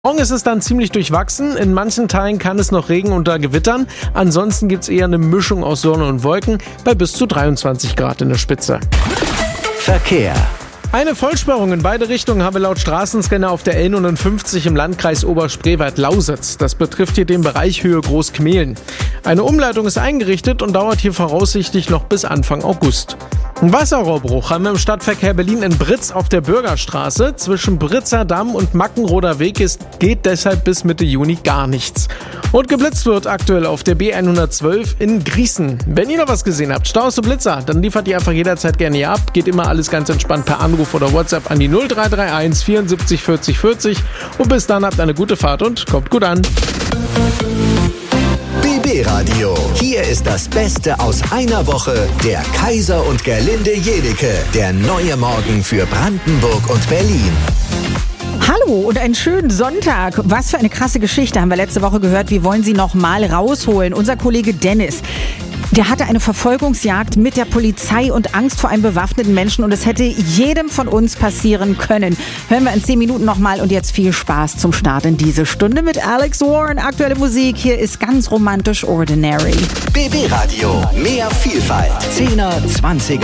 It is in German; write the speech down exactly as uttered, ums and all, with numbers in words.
Morgen ist es dann ziemlich durchwachsen. In manchen Teilen kann es noch Regen oder gewittern. Ansonsten gibt es eher eine Mischung aus Sonne und Wolken bei bis zu dreiundzwanzig Grad in der Spitze. Verkehr. Eine Vollsperrung in beide Richtungen habe laut Straßenscanner auf der L neunundfünfzig im Landkreis Oberspreewald-Lausitz. Das betrifft hier den Bereich Höhe Großkmehlen. Eine Umleitung ist eingerichtet und dauert hier voraussichtlich noch bis Anfang August. Ein Wasserrohrbruch haben wir im Stadtverkehr Berlin in Britz auf der Bürgerstraße. Zwischen Britzer Damm und Mackenroder Weg ist, geht deshalb bis Mitte Juni gar nichts. Und geblitzt wird aktuell auf der B hundertzwölf in Grießen. Wenn ihr noch was gesehen habt, Staus und Blitzer, dann liefert ihr einfach jederzeit gerne hier ab. Geht immer alles ganz entspannt per Anruf oder WhatsApp an die null drei drei eins vierundsiebzig vierzig vierzig. Und bis dann habt eine gute Fahrt und kommt gut an. B B Radio. Hier ist das Beste aus einer Woche. Der Kaiser und Gerlinde Jedecke. Der neue Morgen für Brandenburg und Berlin. Hallo und einen schönen Sonntag. Was für eine krasse Geschichte haben wir letzte Woche gehört. Wir wollen sie noch mal rausholen. Unser Kollege Dennis, der hatte eine Verfolgungsjagd mit der Polizei und Angst vor einem bewaffneten Menschen. Und es hätte jedem von uns passieren können. Hören wir in zehn Minuten nochmal. Und jetzt viel Spaß zum Start in diese Stunde mit Alex Warren. Aktuelle Musik. Hier ist ganz romantisch Ordinary. B B Radio. Mehr Vielfalt. Zehner, Zwanziger.